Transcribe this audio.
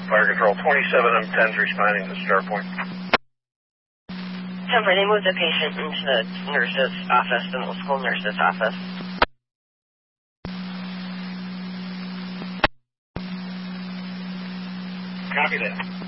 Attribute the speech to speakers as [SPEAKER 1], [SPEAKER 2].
[SPEAKER 1] Fire Control 27M10's responding to the star point.
[SPEAKER 2] 10-4, they moved the patient into the nurse's office, the middle school nurse's office.
[SPEAKER 1] Copy that.